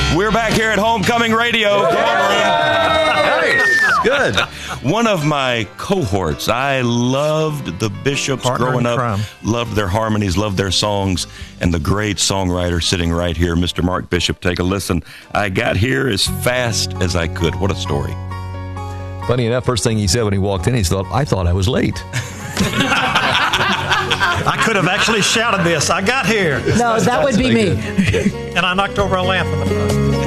We're back here at Homecoming Radio. Nice. Good. One of my cohorts. I loved the Bishops growing up. Loved their harmonies, loved their songs, and the great songwriter sitting right here, Mr. Mark Bishop. Take a listen. I got here as fast as I could. What a story. Funny enough, first thing he said when he walked in, I thought I was late. I could have actually shouted this. I got here. No, that would be me. And I knocked over a lamp in the front.